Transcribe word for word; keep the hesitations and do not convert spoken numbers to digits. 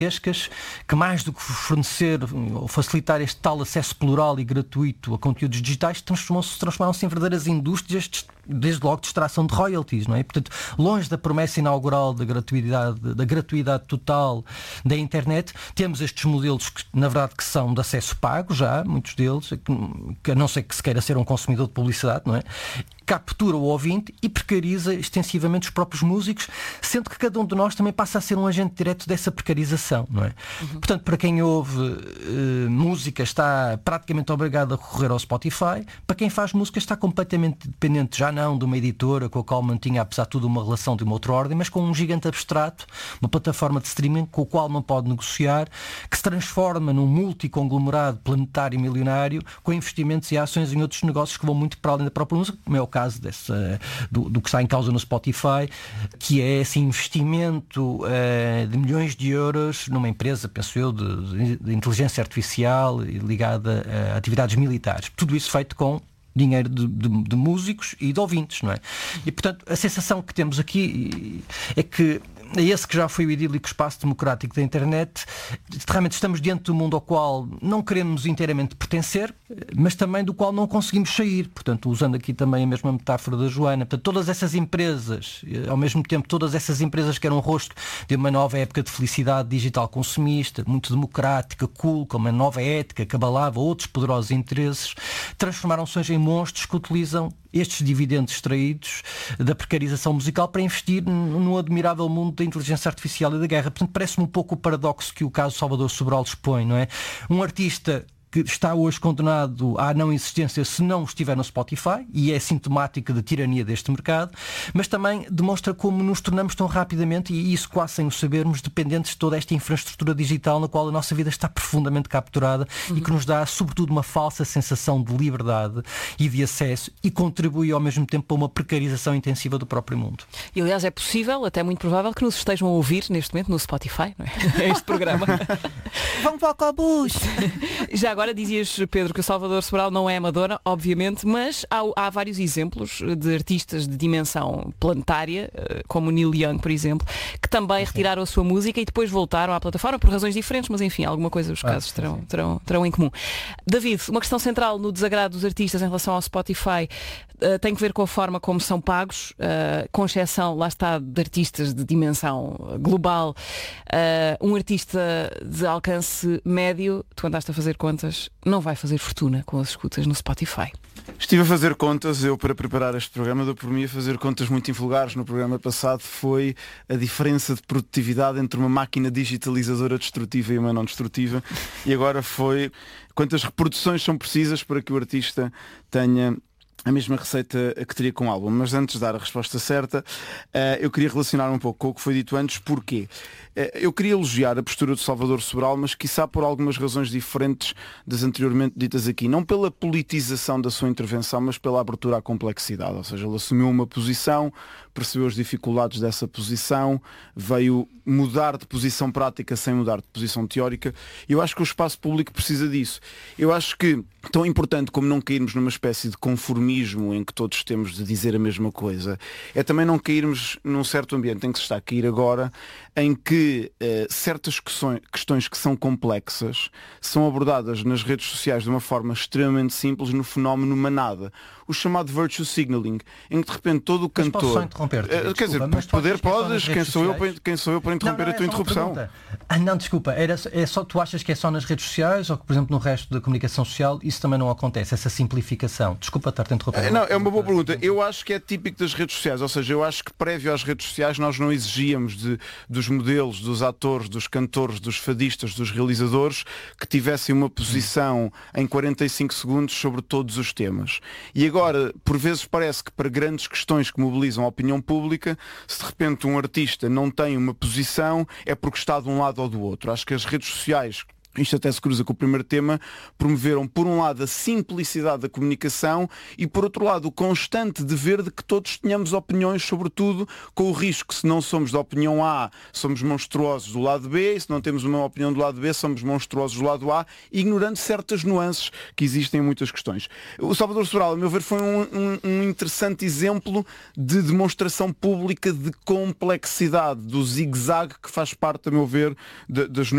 que mais do que fornecer ou facilitar este tal acesso plural e gratuito a conteúdos digitais, transformam-se, transformaram-se em verdadeiras indústrias, desde logo de extração de royalties, não é? Portanto, longe da promessa inaugural da gratuidade, da gratuidade total da internet, temos estes modelos que, na verdade, que são de acesso pago já, muitos deles, que a não ser que se queira ser um consumidor de publicidade, não é? Captura o ouvinte e precariza extensivamente os próprios músicos, sendo que cada um de nós também passa a ser um agente direto dessa precarização, não é? Uhum. Portanto, para quem ouve uh, música está praticamente obrigado a recorrer ao Spotify, para quem faz música está completamente dependente, já não de uma editora com a qual mantinha, apesar de tudo, uma relação de uma outra ordem, mas com um gigante abstrato, uma plataforma de streaming com o qual não pode negociar, que se transforma num multiconglomerado planetário e milionário, com investimentos e ações em outros negócios que vão muito para além da própria música, como é o caso desse, do, do que está em causa no Spotify, que é esse investimento uh, de milhões de euros numa empresa, penso eu, de, de inteligência artificial ligada a atividades militares. Tudo isso feito com dinheiro de, de, de músicos e de ouvintes, não é? E, portanto, a sensação que temos aqui é que é esse que já foi o idílico espaço democrático da internet. Realmente estamos diante de um mundo ao qual não queremos inteiramente pertencer, mas também do qual não conseguimos sair. Portanto, usando aqui também a mesma metáfora da Joana, portanto, todas essas empresas, ao mesmo tempo, todas essas empresas que eram o rosto de uma nova época de felicidade digital consumista, muito democrática, cool, com uma nova ética que abalava outros poderosos interesses, transformaram-se hoje em monstros que utilizam estes dividendos extraídos da precarização musical para investir no admirável mundo da inteligência artificial e da guerra. Portanto, parece-me um pouco o paradoxo que o caso Salvador Sobral expõe, não é? Um artista que está hoje condenado à não existência se não estiver no Spotify, e é sintomática da tirania deste mercado, mas também demonstra como nos tornamos tão rapidamente, e isso quase sem o sabermos, dependentes de toda esta infraestrutura digital na qual a nossa vida está profundamente capturada, uhum. e que nos dá, sobretudo, uma falsa sensação de liberdade e de acesso, e contribui ao mesmo tempo para uma precarização intensiva do próprio mundo. E, aliás, é possível, até muito provável, que nos estejam a ouvir neste momento no Spotify, não é? Este programa. Vamos para o Cobus! Já agora dizias, Pedro, que o Salvador Sobral não é Madonna, obviamente, mas há, há vários exemplos de artistas de dimensão planetária, como Neil Young, por exemplo, que também retiraram a sua música e depois voltaram à plataforma por razões diferentes, mas enfim, alguma coisa os casos ah, terão, terão, terão em comum. David, uma questão central no desagrado dos artistas em relação ao Spotify uh, tem que ver com a forma como são pagos, uh, com exceção, lá está, de artistas de dimensão global. Uh, um artista de alcance médio, tu andaste a fazer contas, não vai fazer fortuna com as escutas no Spotify. Estive a fazer contas, eu para preparar este programa dou por mim a fazer contas muito invulgares. No programa passado foi a diferença de produtividade entre uma máquina digitalizadora destrutiva e uma não destrutiva, e agora foi quantas reproduções são precisas para que o artista tenha a mesma receita que teria com o álbum. Mas antes de dar a resposta certa, eu queria relacionar um pouco com o que foi dito antes. Porquê? Eu queria elogiar a postura de Salvador Sobral, mas quiçá por algumas razões diferentes das anteriormente ditas aqui. Não pela politização da sua intervenção, mas pela abertura à complexidade. Ou seja, ele assumiu uma posição, percebeu as dificuldades dessa posição, veio mudar de posição prática sem mudar de posição teórica. E eu acho que o espaço público precisa disso. Eu acho que, tão importante como não cairmos numa espécie de conformismo em que todos temos de dizer a mesma coisa, é também não cairmos num certo ambiente em que se está a cair agora, em que uh, certas questões, questões que são complexas são abordadas nas redes sociais de uma forma extremamente simples no fenómeno manada. O chamado virtue signaling, em que de repente todo o cantor... Mas posso só interromper-te? Uh, quer dizer, mas poder podes, quem sou, eu para, quem sou eu para interromper não, não, a tua é interrupção? Ah, não, desculpa, era, é só, tu achas que é só nas redes sociais ou que, por exemplo, no resto da comunicação social isso também não acontece, essa simplificação? Desculpa estar-te a interromper. Uh, não, é uma boa pergunta. Eu acho que é típico das redes sociais, ou seja, eu acho que prévio às redes sociais nós não exigíamos de, dos modelos, dos atores, dos cantores, dos fadistas, dos realizadores que tivessem uma posição em quarenta e cinco segundos sobre todos os temas. E agora, por vezes parece que para grandes questões que mobilizam a opinião pública, se de repente um artista não tem uma posição, é porque está de um lado ou do outro. Acho que as redes sociais isto até se cruza com o primeiro tema, promoveram por um lado a simplicidade da comunicação e por outro lado o constante dever de que todos tenhamos opiniões sobre tudo, com o risco que se não somos da opinião A, somos monstruosos do lado B, e se não temos uma opinião do lado B, somos monstruosos do lado A, ignorando certas nuances que existem em muitas questões. O Salvador Sobral, a meu ver, foi um, um, um interessante exemplo de demonstração pública de complexidade, do zigue-zague que faz parte, a meu ver, da, das